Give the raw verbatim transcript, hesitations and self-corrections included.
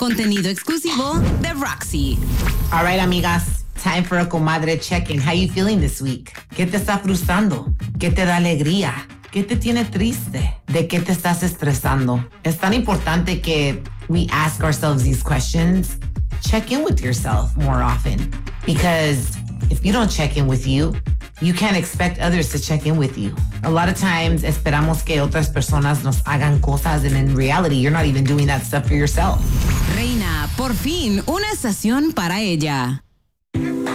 Contenido exclusivo de Roxy. All right, amigas. Time for a comadre check-in. How you feeling this week? ¿Qué te está frustrando? ¿Qué te da alegría? ¿Qué te tiene triste? ¿De qué te estás estresando? Es tan importante que we ask ourselves these questions. Check in with yourself more often. Because if you don't check in with you, you can't expect others to check in with you. A lot of times, esperamos que otras personas nos hagan cosas, and in reality, you're not even doing that stuff for yourself. Reina, por fin, una estación para ella.